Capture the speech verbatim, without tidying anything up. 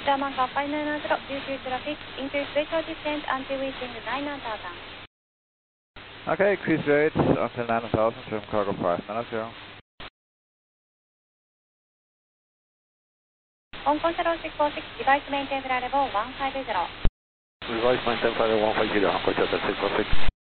German Car five nine nine zero, due to traffic, increase vehicle distance until reaching nine thousand. Okay, increase rates until nine thousand, German Cargo five nine zero. On control six four six, device maintain flight level one five zero. Device maintain flight level one five zero, Hanko Hotel six four six.